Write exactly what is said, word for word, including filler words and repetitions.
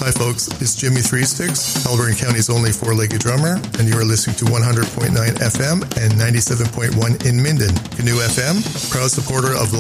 Hi folks, it's Jimmy Three Sticks, Alberta County's only four-legged drummer, and you are listening to one hundred point nine F M and ninety-seven point one in Minden. Canoe F M, proud supporter of